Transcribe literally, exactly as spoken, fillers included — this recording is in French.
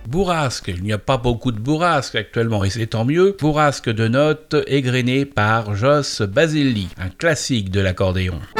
Bourrasque, il n'y a pas beaucoup de bourrasques actuellement et c'est tant mieux. Bourrasque de notes égrenées par Jos Baselli, un classique de l'accordéon.